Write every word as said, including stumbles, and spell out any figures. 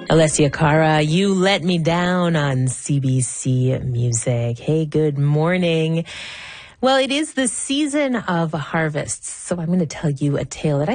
Alessia Cara, You Let Me Down on C B C Music. Hey, good morning. Well, it is the season of harvests, so I'm going to tell you a tale that I